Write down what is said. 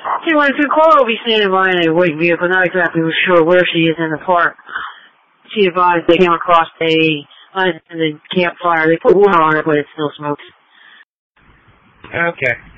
Anyway, if Cora will be standing by in a white vehicle, not exactly sure where she is in the park. She advised they came across a campfire. They put water on it, but it still smokes. Okay.